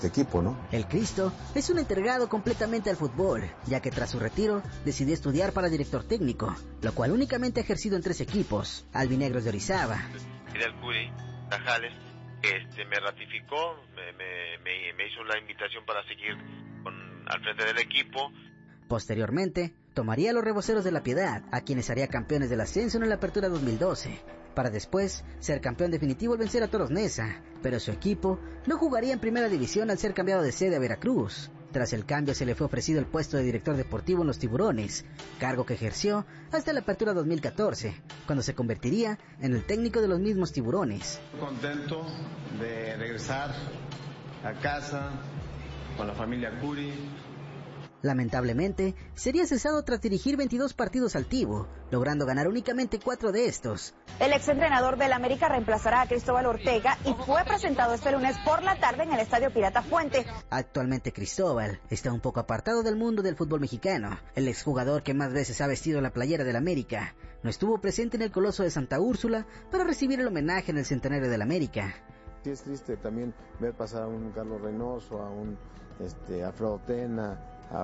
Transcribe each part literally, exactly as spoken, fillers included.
equipo, ¿no? El Cristo es un entregado completamente al fútbol, ya que tras su retiro decidió estudiar para director técnico, lo cual únicamente ha ejercido en tres equipos, albinegros de Orizaba. Fidel Curi, Tajales, este, me ratificó, me, me, me, me hizo la invitación para seguir con, al frente del equipo. Posteriormente, tomaría a los Reboceros de La Piedad, a quienes haría campeones del ascenso en la Apertura dos mil doce, para después ser campeón definitivo al vencer a Toros Neza, pero su equipo no jugaría en primera división al ser cambiado de sede a Veracruz. Tras el cambio se le fue ofrecido el puesto de director deportivo en los Tiburones, cargo que ejerció hasta la Apertura dos mil catorce, cuando se convertiría en el técnico de los mismos Tiburones. Contento de regresar a casa con la familia Curi. Lamentablemente, sería cesado tras dirigir veintidós partidos al Tibu, logrando ganar únicamente cuatro de estos. El exentrenador del América reemplazará a Cristóbal Ortega y fue presentado este lunes por la tarde en el Estadio Pirata Fuente. Actualmente Cristóbal está un poco apartado del mundo del fútbol mexicano. El exjugador que más veces ha vestido la playera del América no estuvo presente en el Coloso de Santa Úrsula para recibir el homenaje en el centenario del América. Sí, es triste también ver pasar a un Carlos Reynoso, a un este, Alfredo Tena, a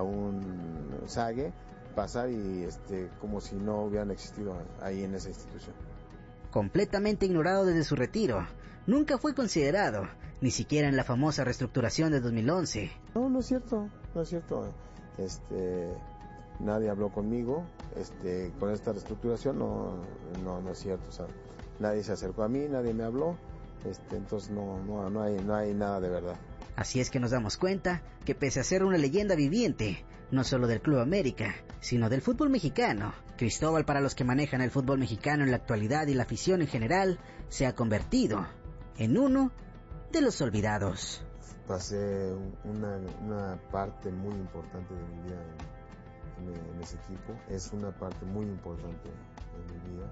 un Sague, pasar y este como si no hubieran existido ahí en esa institución. Completamente ignorado desde su retiro, nunca fue considerado, ni siquiera en la famosa reestructuración de dos mil once. No, no es cierto, no es cierto. Este, nadie habló conmigo, este, con esta reestructuración, no, no, no es cierto. O sea, nadie se acercó a mí, nadie me habló, este, entonces no, no, no hay, no hay nada de verdad. Así es que nos damos cuenta que pese a ser una leyenda viviente, no solo del Club América, sino del fútbol mexicano, Cristóbal, para los que manejan el fútbol mexicano en la actualidad y la afición en general, se ha convertido en uno de los olvidados. Pasé una, una parte muy importante de mi vida en, en, en ese equipo, es una parte muy importante en mi vida.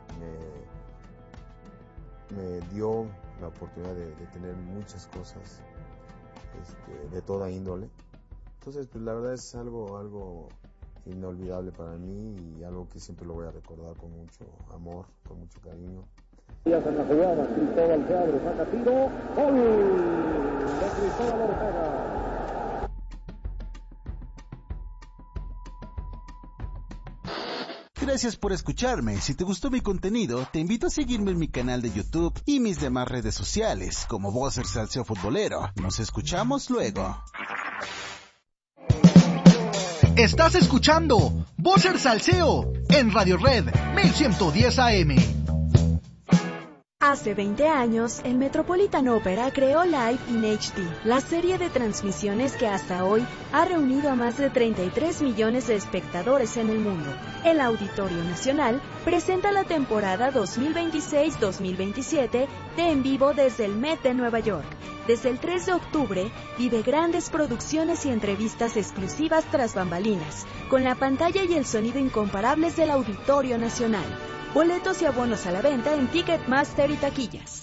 Me, me dio la oportunidad de, de tener muchas cosas. Este, de toda índole. Entonces, pues la verdad es algo algo inolvidable para mí y algo que siempre lo voy a recordar con mucho amor, con mucho cariño. Ya se la jugada, Cristóbal se abre, saca tiro, gol de Cristóbal Ortega. Gracias por escucharme. Si te gustó mi contenido, te invito a seguirme en mi canal de YouTube y mis demás redes sociales, como Vocer Salseo Futbolero. Nos escuchamos luego. Estás escuchando Vocer Salseo en Radio Red mil ciento diez A M. Hace veinte años, el Metropolitan Opera creó Live in H D, la serie de transmisiones que hasta hoy ha reunido a más de treinta y tres millones de espectadores en el mundo. El Auditorio Nacional presenta la temporada dos mil veintiséis dos mil veintisiete de En Vivo desde el Met de Nueva York. Desde el tres de octubre, vive grandes producciones y entrevistas exclusivas tras bambalinas, con la pantalla y el sonido incomparables del Auditorio Nacional. Boletos y abonos a la venta en Ticketmaster y taquillas.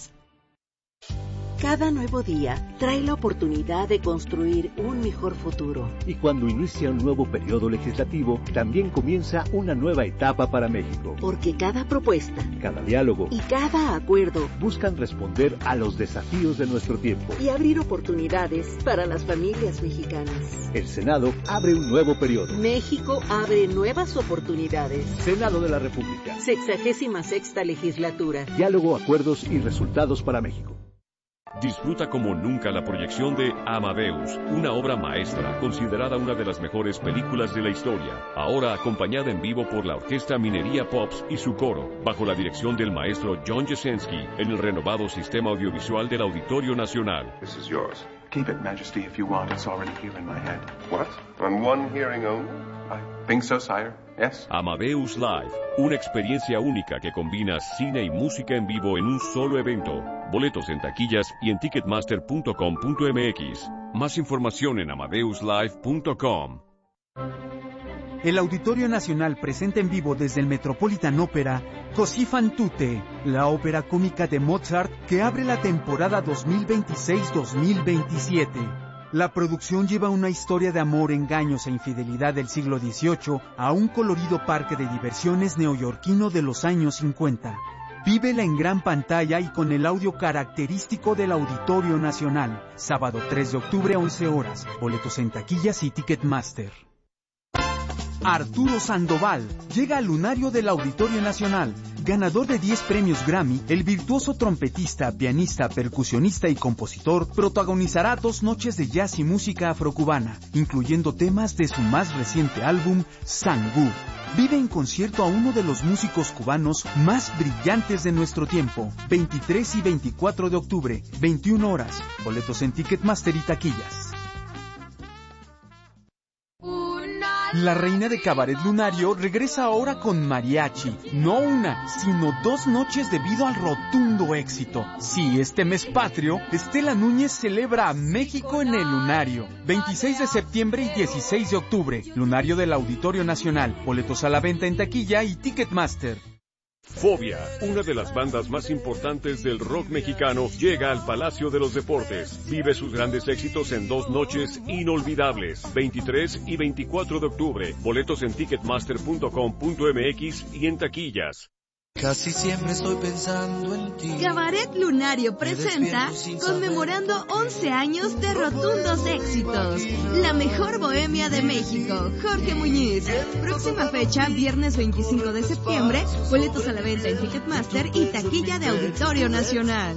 Cada nuevo día trae la oportunidad de construir un mejor futuro. Y cuando inicia un nuevo periodo legislativo, también comienza una nueva etapa para México. Porque cada propuesta, cada diálogo y cada acuerdo buscan responder a los desafíos de nuestro tiempo y abrir oportunidades para las familias mexicanas. El Senado abre un nuevo periodo. México abre nuevas oportunidades. Senado de la República. Sexagésima sexta legislatura. Diálogo, acuerdos y resultados para México. Disfruta como nunca la proyección de Amadeus, una obra maestra, considerada una de las mejores películas de la historia, ahora acompañada en vivo por la Orquesta Minería Pops y su coro, bajo la dirección del maestro John Jasenski, en el renovado sistema audiovisual del Auditorio Nacional. This is yours. Keep it, Majesty, if you want. It's already here in my head. What? On one hearing only? I think so, sire. Yes. Amadeus Live, una experiencia única que combina cine y música en vivo en un solo evento. Boletos en taquillas y en ticketmaster punto com punto m x. Más información en amadeus live punto com. El Auditorio Nacional presenta en vivo desde el Metropolitan Opera Così fan tutte, la ópera cómica de Mozart que abre la temporada dos mil veintiséis dos mil veintisiete. La producción lleva una historia de amor, engaños e infidelidad del siglo dieciocho a un colorido parque de diversiones neoyorquino de los años cincuenta. Vívela en gran pantalla y con el audio característico del Auditorio Nacional. Sábado tres de octubre a once horas. Boletos en taquillas y Ticketmaster. Arturo Sandoval llega al lunario del Auditorio Nacional. Ganador de diez premios Grammy, el virtuoso trompetista, pianista, percusionista y compositor protagonizará dos noches de jazz y música afrocubana, incluyendo temas de su más reciente álbum, Sangú. Vive en concierto a uno de los músicos cubanos más brillantes de nuestro tiempo. veintitrés y veinticuatro de octubre, veintiuna horas. Boletos en Ticketmaster y taquillas. La reina de Cabaret Lunario regresa ahora con mariachi. No una, sino dos noches debido al rotundo éxito. Sí, este mes patrio, Estela Núñez celebra a México en el Lunario. veintiséis de septiembre y dieciséis de octubre. Lunario del Auditorio Nacional. Boletos a la venta en taquilla y Ticketmaster. Fobia, una de las bandas más importantes del rock mexicano, llega al Palacio de los Deportes. Vive sus grandes éxitos en dos noches inolvidables, veintitrés y veinticuatro de octubre. Boletos en ticketmaster punto com punto m x y en taquillas. Casi siempre estoy pensando en ti. Cabaret Lunario presenta conmemorando once años de rotundos éxitos. La mejor bohemia de México, Jorge Muñiz. Próxima fecha, viernes veinticinco de septiembre. Boletos a la venta en Ticketmaster y taquilla de Auditorio Nacional.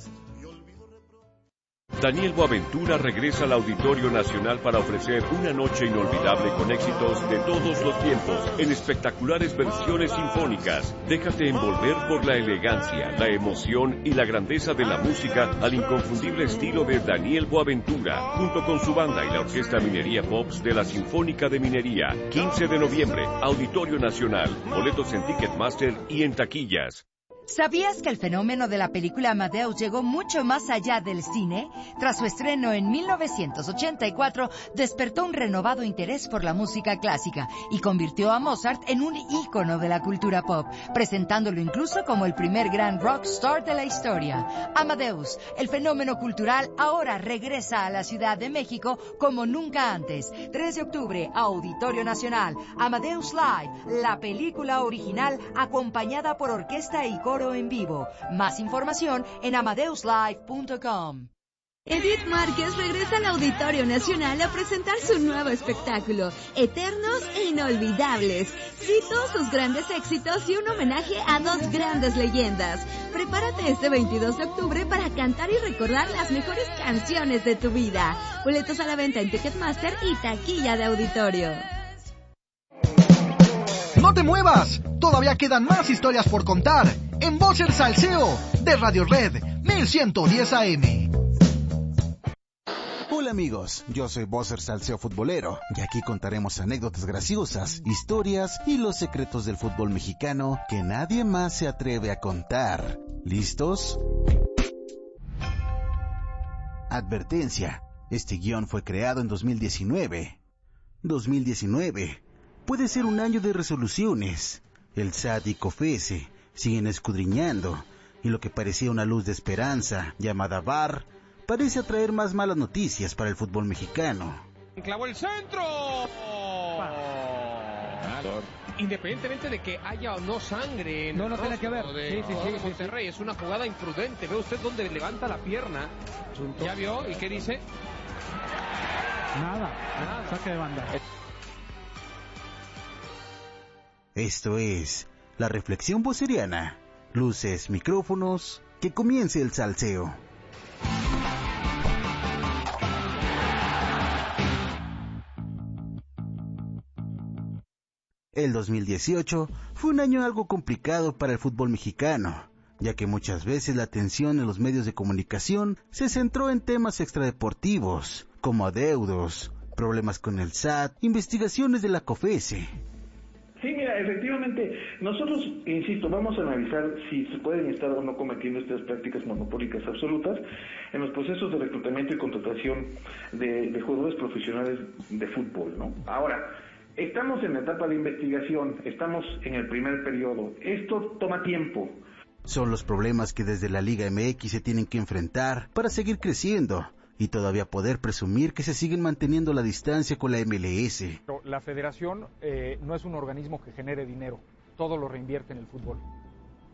Daniel Boaventura regresa al Auditorio Nacional para ofrecer una noche inolvidable con éxitos de todos los tiempos, en espectaculares versiones sinfónicas. Déjate envolver por la elegancia, la emoción y la grandeza de la música al inconfundible estilo de Daniel Boaventura, junto con su banda y la Orquesta Minería Pops de la Sinfónica de Minería. quince de noviembre, Auditorio Nacional. Boletos en Ticketmaster y en taquillas. ¿Sabías que el fenómeno de la película Amadeus llegó mucho más allá del cine? Tras su estreno en mil novecientos ochenta y cuatro, despertó un renovado interés por la música clásica y convirtió a Mozart en un ícono de la cultura pop, presentándolo incluso como el primer gran rockstar de la historia. Amadeus, el fenómeno cultural, ahora regresa a la Ciudad de México como nunca antes. tres de octubre, Auditorio Nacional. Amadeus Live, la película original acompañada por orquesta y coro en vivo. Más información en amadeus live punto com. Edith Márquez regresa al Auditorio Nacional a presentar su nuevo espectáculo, Eternos e Inolvidables. Cito sus grandes éxitos y un homenaje a dos grandes leyendas. Prepárate este veintidós de octubre para cantar y recordar las mejores canciones de tu vida. Boletos a la venta en Ticketmaster y taquilla de Auditorio. ¡No te muevas! Todavía quedan más historias por contar en Voz el Salseo de Radio Red mil ciento diez A M. Hola amigos, yo soy Bosser Salseo Futbolero y aquí contaremos anécdotas graciosas, historias y los secretos del fútbol mexicano que nadie más se atreve a contar. ¿Listos? Advertencia, este guión fue creado en dos mil diecinueve. dos mil diecinueve puede ser un año de resoluciones. El S A T y COFESE siguen escudriñando y lo que parecía una luz de esperanza, llamada V A R, parece atraer más malas noticias para el fútbol mexicano. ¡Clavó el centro! Claro. Independientemente de que haya o no sangre en no, el no tiene que ver. De sí, sí, sí, sí, Monterrey, sí. Es una jugada imprudente. Ve usted dónde levanta la pierna. Asunto. ¿Ya vio? ¿Y qué dice? Nada, nada. Saque de banda. Esto es la reflexión voceriana. Luces, micrófonos, que comience el salseo. El dos mil dieciocho fue un año algo complicado para el fútbol mexicano, ya que muchas veces la atención en los medios de comunicación se centró en temas extradeportivos, como adeudos, problemas con el S A T, investigaciones de la COFESE. Sí, mira, efectivamente, nosotros, insisto, vamos a analizar si se pueden estar o no cometiendo estas prácticas monopólicas absolutas en los procesos de reclutamiento y contratación de, de jugadores profesionales de fútbol, ¿no? Ahora, estamos en la etapa de investigación, estamos en el primer periodo, esto toma tiempo. Son los problemas que desde la Liga M X se tienen que enfrentar para seguir creciendo y todavía poder presumir que se siguen manteniendo la distancia con la M L S. La federación eh, no es un organismo que genere dinero, todo lo reinvierte en el fútbol.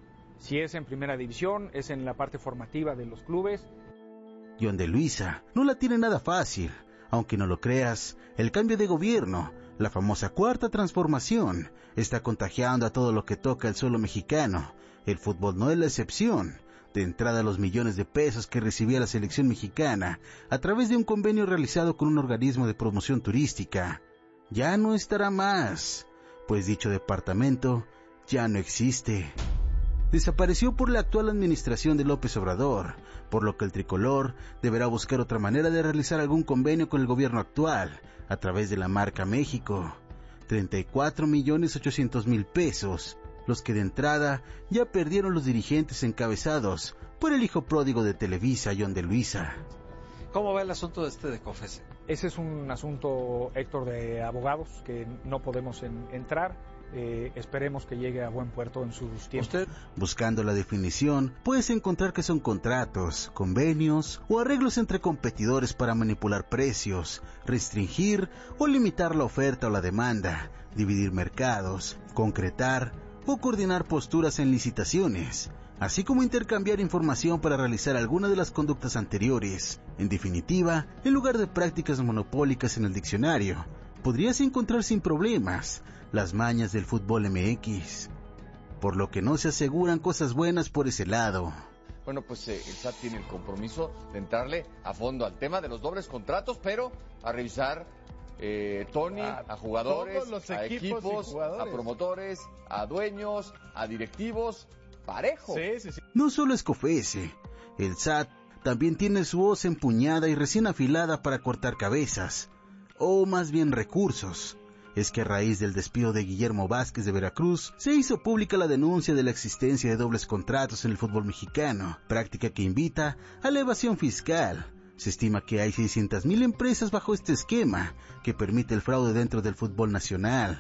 Si es en primera división, es en la parte formativa de los clubes. John de Luisa no la tiene nada fácil. Aunque no lo creas, el cambio de gobierno, la famosa cuarta transformación, está contagiando a todo lo que toca el suelo mexicano. El fútbol no es la excepción. De entrada, los millones de pesos que recibía la selección mexicana a través de un convenio realizado con un organismo de promoción turística, ya no estará más, pues dicho departamento ya no existe. Desapareció por la actual administración de López Obrador, por lo que el tricolor deberá buscar otra manera de realizar algún convenio con el gobierno actual, a través de la marca México. treinta y cuatro millones ochocientos mil pesos, los que de entrada ya perdieron los dirigentes encabezados por el hijo pródigo de Televisa, John de Luisa. ¿Cómo va el asunto de este de COFESE? Ese es un asunto, Héctor, de abogados que no podemos en, entrar. Eh, esperemos que llegue a buen puerto en sus tiempos. ¿Usted? Buscando la definición, puedes encontrar que son contratos, convenios o arreglos entre competidores para manipular precios, restringir o limitar la oferta o la demanda, dividir mercados, concretar o coordinar posturas en licitaciones, así como intercambiar información para realizar alguna de las conductas anteriores. En definitiva, en lugar de prácticas monopólicas en el diccionario, podrías encontrar sin problemas las mañas del fútbol M X, por lo que no se aseguran cosas buenas por ese lado. Bueno, pues eh, el S A T tiene el compromiso de entrarle a fondo al tema de los dobles contratos, pero a revisar, eh, Tony, a, a jugadores, los a equipos, equipos a promotores, a dueños, a directivos, parejo. Sí, sí, sí. No solo es COFESE, el S A T también tiene su hoz empuñada y recién afilada para cortar cabezas, o más bien recursos. Es que a raíz del despido de Guillermo Vázquez de Veracruz, se hizo pública la denuncia de la existencia de dobles contratos en el fútbol mexicano, práctica que invita a la evasión fiscal. Se estima que hay seiscientas mil empresas bajo este esquema, que permite el fraude dentro del fútbol nacional.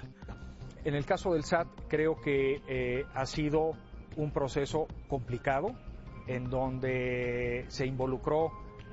En el caso del S A T, creo que eh, ha sido un proceso complicado, en donde se involucró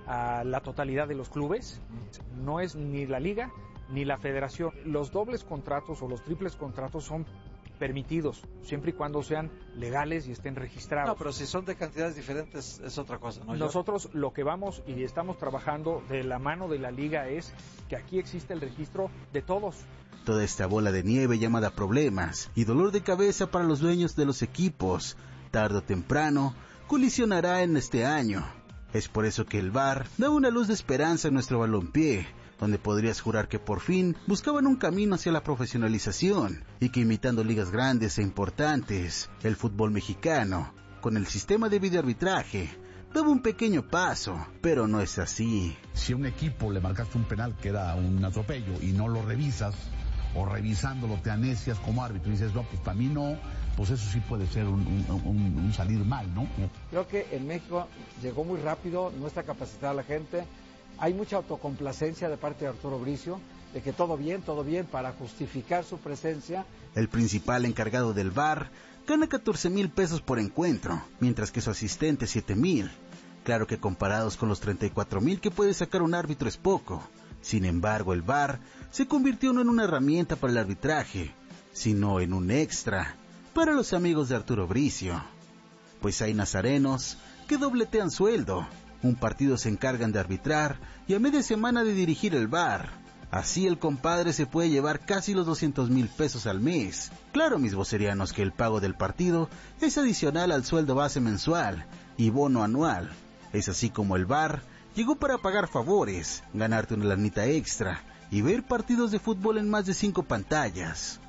a la totalidad de los clubes. No es ni la liga ni la federación. Los dobles contratos o los triples contratos son permitidos, siempre y cuando sean legales y estén registrados. No, pero si son de cantidades diferentes es otra cosa, ¿no? Nosotros lo que vamos y estamos trabajando de la mano de la liga es que aquí existe el registro de todos. Toda esta bola de nieve llamada problemas y dolor de cabeza para los dueños de los equipos, tarde o temprano, colisionará en este año. Es por eso que el V A R da una luz de esperanza en nuestro balompié, donde podrías jurar que por fin buscaban un camino hacia la profesionalización y que imitando ligas grandes e importantes, el fútbol mexicano, con el sistema de videoarbitraje, daba un pequeño paso, pero no es así. Si a un equipo le marcaste un penal que era un atropello y no lo revisas, o revisándolo te anesias como árbitro y dices, no, pues para mí no, pues eso sí puede ser un, un, un, un salir mal, ¿no? Creo que en México llegó muy rápido, no está capacitada la gente. Hay mucha autocomplacencia de parte de Arturo Bricio, de que todo bien, todo bien, para justificar su presencia. El principal encargado del V A R gana catorce mil pesos por encuentro, mientras que su asistente siete mil. Claro que comparados con los treinta y cuatro mil que puede sacar un árbitro es poco. Sin embargo, el V A R se convirtió no en una herramienta para el arbitraje, sino en un extra para los amigos de Arturo Bricio. Pues hay nazarenos que dobletean sueldo. Un partido se encargan de arbitrar y a media semana de dirigir el V A R. Así el compadre se puede llevar casi los doscientos mil pesos al mes. Claro, mis vocerianos, que el pago del partido es adicional al sueldo base mensual y bono anual. Es así como el V A R llegó para pagar favores, ganarte una lanita extra y ver partidos de fútbol en más de cinco pantallas.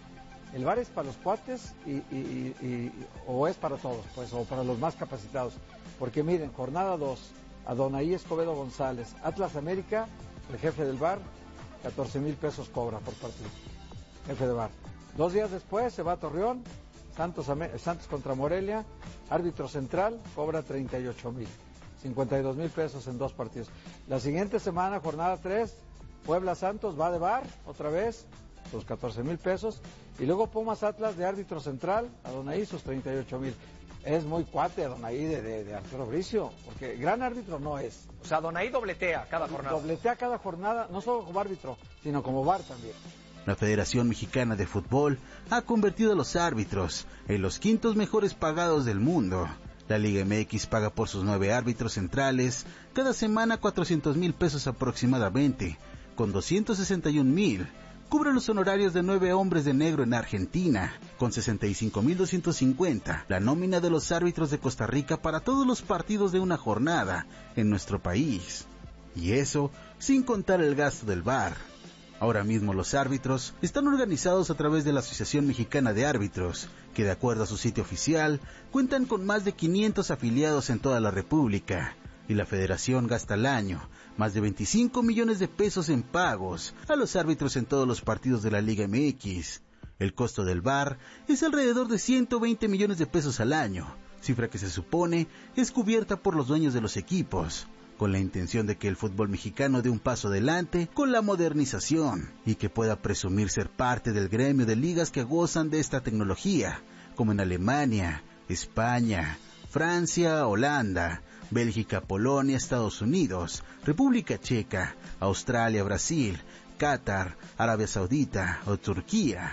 El V A R es para los cuates y, y, y, y, o es para todos, pues, o para los más capacitados. Porque miren, jornada dos, Adonai Escobedo González, Atlas América, el jefe del V A R, catorce mil pesos cobra por partido, jefe de V A R. Dos días después se va a Torreón, Santos, Santos contra Morelia, árbitro central, cobra treinta y ocho mil, cincuenta y dos mil pesos en dos partidos. La siguiente semana, jornada tres, Puebla Santos, va de V A R, otra vez, sus catorce mil pesos, y luego Pumas Atlas de árbitro central, Adonai sus treinta y ocho mil. Es muy cuate Adonai de, de, de Arturo Bricio, porque gran árbitro no es. O sea, Adonai dobletea cada jornada. Dobletea cada jornada, no solo como árbitro, sino como V A R también. La Federación Mexicana de Fútbol ha convertido a los árbitros en los quintos mejores pagados del mundo. La Liga M X paga por sus nueve árbitros centrales cada semana cuatrocientos mil pesos aproximadamente, con doscientos sesenta y un mil. Cubre los honorarios de nueve hombres de negro en Argentina, con sesenta y cinco mil doscientos cincuenta, la nómina de los árbitros de Costa Rica para todos los partidos de una jornada en nuestro país. Y eso sin contar el gasto del V A R. Ahora mismo los árbitros están organizados a través de la Asociación Mexicana de Árbitros, que de acuerdo a su sitio oficial, cuentan con más de quinientos afiliados en toda la República, y la federación gasta al año más de veinticinco millones de pesos en pagos a los árbitros en todos los partidos de la Liga M X. El costo del V A R es alrededor de ciento veinte millones de pesos al año, cifra que se supone es cubierta por los dueños de los equipos, con la intención de que el fútbol mexicano dé un paso adelante con la modernización y que pueda presumir ser parte del gremio de ligas que gozan de esta tecnología, como en Alemania, España, Francia, Holanda, Bélgica, Polonia, Estados Unidos, República Checa, Australia, Brasil, Qatar, Arabia Saudita o Turquía.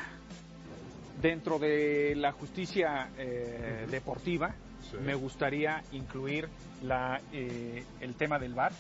Dentro de la justicia eh, deportiva, sí, me gustaría incluir la, eh, el tema del V A R,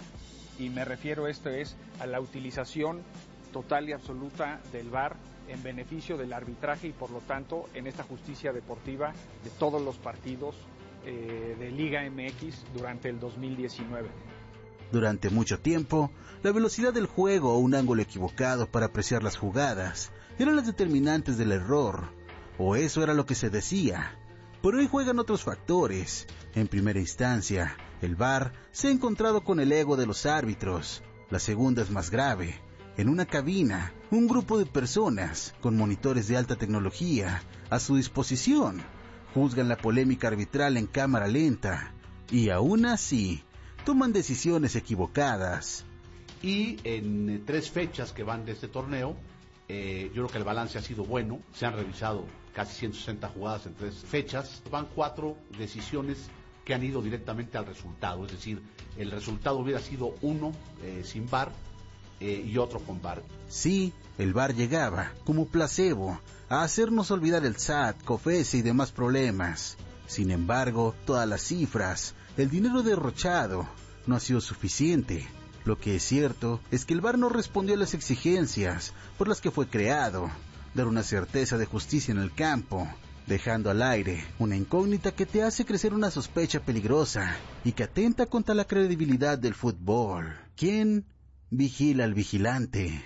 y me refiero esto es a la utilización total y absoluta del V A R en beneficio del arbitraje y por lo tanto en esta justicia deportiva de todos los partidos eh, de Liga M X durante el dos mil diecinueve. Durante mucho tiempo, la velocidad del juego o un ángulo equivocado para apreciar las jugadas eran las determinantes del error, o eso era lo que se decía. Pero hoy juegan otros factores. En primera instancia, el V A R se ha encontrado con el ego de los árbitros. La segunda es más grave. En una cabina, un grupo de personas con monitores de alta tecnología a su disposición juzgan la polémica arbitral en cámara lenta y aún así toman decisiones equivocadas. Y en eh, tres fechas que van de este torneo, eh, yo creo que el balance ha sido bueno. Se han revisado casi ciento sesenta jugadas en tres fechas. Van cuatro decisiones que han ido directamente al resultado. Es decir, el resultado hubiera sido uno eh, sin V A R eh, y otro con V A R. Sí, el V A R llegaba, como placebo, a hacernos olvidar el S A T, COFESE y demás problemas. Sin embargo, todas las cifras, el dinero derrochado, no ha sido suficiente. Lo que es cierto es que el V A R no respondió a las exigencias por las que fue creado, dar una certeza de justicia en el campo, dejando al aire una incógnita que te hace crecer una sospecha peligrosa y que atenta contra la credibilidad del fútbol. ¿Quién vigila al vigilante?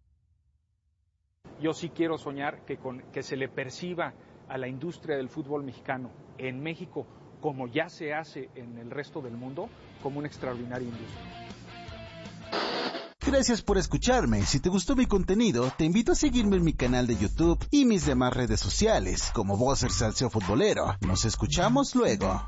Yo sí quiero soñar que, con, que se le perciba a la industria del fútbol mexicano en México, como ya se hace en el resto del mundo, como una extraordinaria industria. Gracias por escucharme. Si te gustó mi contenido, te invito a seguirme en mi canal de YouTube y mis demás redes sociales, como Buzzer Salseo Futbolero. Nos escuchamos luego.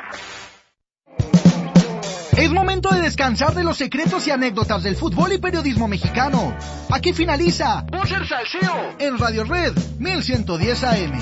Es momento de descansar de los secretos y anécdotas del fútbol y periodismo mexicano. Aquí finaliza Buzzer Salseo en Radio Red mil ciento diez A M.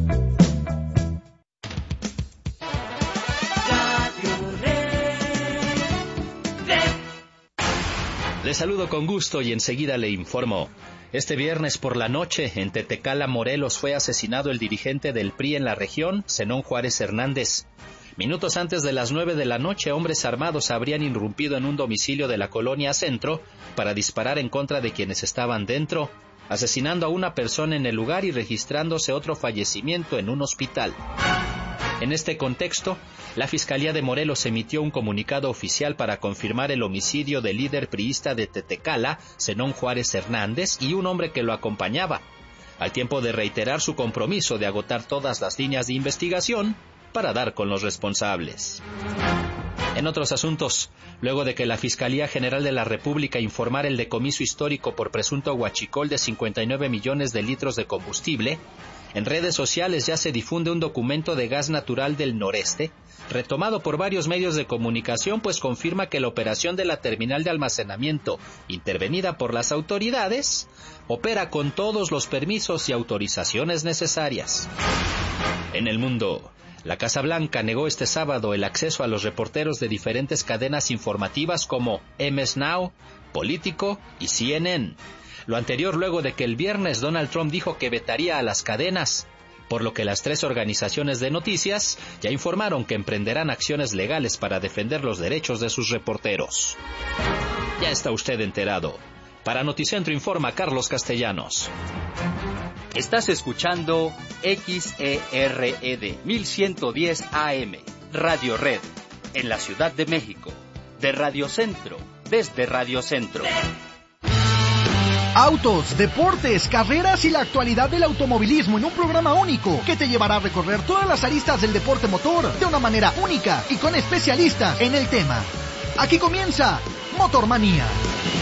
Le saludo con gusto y enseguida le informo. Este viernes por la noche, en Tetecala, Morelos, fue asesinado el dirigente del P R I en la región, Zenón Juárez Hernández. Minutos antes de las nueve de la noche, hombres armados habrían irrumpido en un domicilio de la colonia Centro para disparar en contra de quienes estaban dentro, asesinando a una persona en el lugar y registrándose otro fallecimiento en un hospital. En este contexto, la Fiscalía de Morelos emitió un comunicado oficial para confirmar el homicidio del líder priista de Tetecala, Zenón Juárez Hernández, y un hombre que lo acompañaba, al tiempo de reiterar su compromiso de agotar todas las líneas de investigación para dar con los responsables. En otros asuntos, luego de que la Fiscalía General de la República informara el decomiso histórico por presunto huachicol de cincuenta y nueve millones de litros de combustible, en redes sociales ya se difunde un documento de gas natural del noreste, retomado por varios medios de comunicación, pues confirma que la operación de la terminal de almacenamiento, intervenida por las autoridades, opera con todos los permisos y autorizaciones necesarias. En el mundo, la Casa Blanca negó este sábado el acceso a los reporteros de diferentes cadenas informativas como M S Now, Político y C N N. Lo anterior luego de que el viernes Donald Trump dijo que vetaría a las cadenas, por lo que las tres organizaciones de noticias ya informaron que emprenderán acciones legales para defender los derechos de sus reporteros. Ya está usted enterado. Para Noticentro informa Carlos Castellanos. Estás escuchando X E R E D mil ciento diez A M, Radio Red, en la Ciudad de México, de Radio Centro, desde Radio Centro. Autos, deportes, carreras y la actualidad del automovilismo en un programa único que te llevará a recorrer todas las aristas del deporte motor de una manera única y con especialistas en el tema. Aquí comienza Motormanía.